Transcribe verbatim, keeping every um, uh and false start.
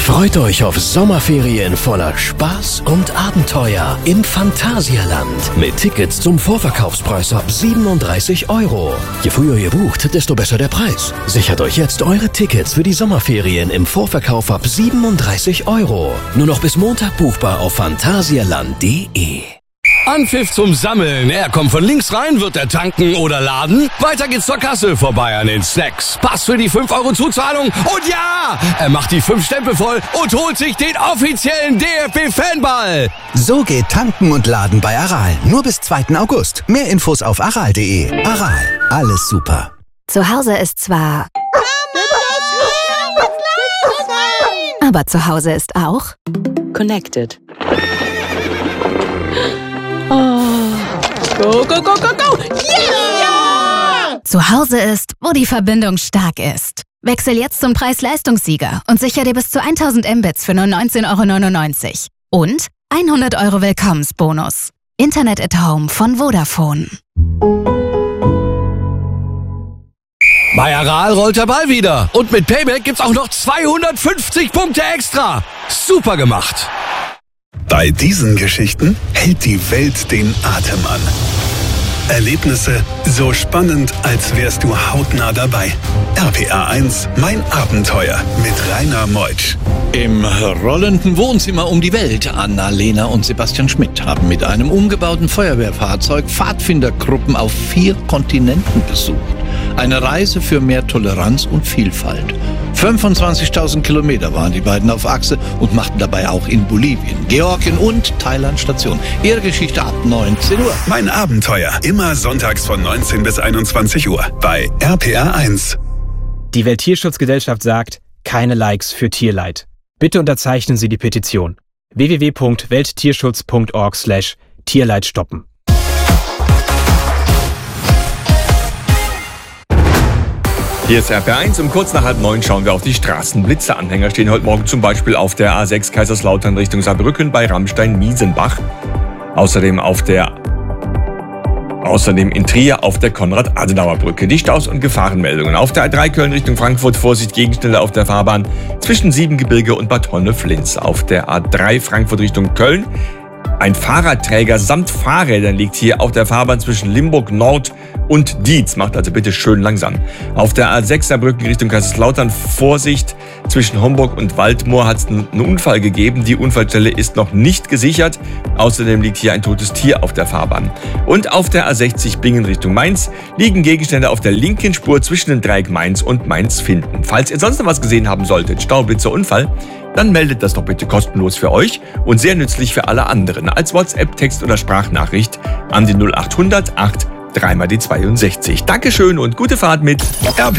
Freut euch auf Sommerferien voller Spaß und Abenteuer im Phantasialand. Mit Tickets zum Vorverkaufspreis ab siebenunddreißig Euro. Je früher ihr bucht, desto besser der Preis. Sichert euch jetzt eure Tickets für die Sommerferien im Vorverkauf ab siebenunddreißig Euro. Nur noch bis Montag buchbar auf phantasialand punkt de. Anpfiff zum Sammeln. Er kommt von links rein, wird er tanken oder laden. Weiter geht's zur Kasse, vorbei an den Snacks. Pass für die fünf Euro Zuzahlung. Und ja, er macht die fünf Stempel voll und holt sich den offiziellen D F B-Fanball. So geht tanken und laden bei Aral. Nur bis zweiten August. Mehr Infos auf aral punkt de. Aral, alles super. Zu Hause ist zwar... Aber zu Hause ist auch... Connected. Oh. Go, go, go, go, go! Yeah! Zu Hause ist, wo die Verbindung stark ist. Wechsel jetzt zum Preis-Leistungssieger und sicher dir bis zu tausend Mbits für nur neunzehn Euro neunundneunzig. Und hundert Euro Willkommensbonus. Internet at Home von Vodafone. Bei Aral rollt der Ball wieder. Und mit Payback gibt's auch noch zweihundertfünfzig Punkte extra. Super gemacht. Bei diesen Geschichten hält die Welt den Atem an. Erlebnisse so spannend, als wärst du hautnah dabei. R P R eins, mein Abenteuer mit Rainer Meutsch. Im rollenden Wohnzimmer um die Welt. Anna-Lena und Sebastian Schmidt haben mit einem umgebauten Feuerwehrfahrzeug Pfadfindergruppen auf vier Kontinenten besucht. Eine Reise für mehr Toleranz und Vielfalt. fünfundzwanzigtausend Kilometer waren die beiden auf Achse und machten dabei auch in Bolivien, Georgien und Thailand Station. Ihre Geschichte ab neunzehn Uhr. Mein Abenteuer, immer sonntags von neunzehn bis einundzwanzig Uhr bei R P R eins. Die Welttierschutzgesellschaft sagt, keine Likes für Tierleid. Bitte unterzeichnen Sie die Petition. w w w punkt welttierschutz punkt org slash Tierleid stoppen. Hier ist R P R eins. Um kurz nach halb neun schauen wir auf die Straßenblitze. Anhänger stehen heute Morgen zum Beispiel auf der A sechs Kaiserslautern Richtung Saarbrücken bei Rammstein-Miesenbach. Außerdem auf der Außerdem in Trier auf der Konrad-Adenauer-Brücke. Die Staus- und Gefahrenmeldungen. Auf der A drei Köln Richtung Frankfurt, Vorsicht, Gegenstände auf der Fahrbahn zwischen Siebengebirge und Bad Honnef-Linz. Auf der A drei Frankfurt Richtung Köln. Ein Fahrradträger samt Fahrrädern liegt hier auf der Fahrbahn zwischen Limburg Nord und Dietz. Macht also bitte schön langsam. Auf der A sechs Saarbrücken Richtung Kaiserslautern, Vorsicht, zwischen Homburg und Waldmoor hat es einen Unfall gegeben. Die Unfallstelle ist noch nicht gesichert. Außerdem liegt hier ein totes Tier auf der Fahrbahn. Und auf der A sechzig Bingen Richtung Mainz liegen Gegenstände auf der linken Spur zwischen dem Dreieck Mainz und Mainz-Finden. Falls ihr sonst noch was gesehen haben solltet, Staublitzer, Unfall, dann meldet das doch bitte kostenlos für euch und sehr nützlich für alle anderen als WhatsApp, Text oder Sprachnachricht an die null achthundert acht drei mal die zweiundsechzig. Dankeschön und gute Fahrt mit R P R.